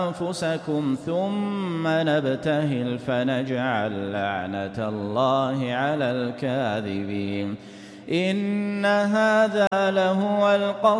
أنفسكم ثم نبتهل فنجعل لعنة الله على الكاذبين إن هذا لهو القصد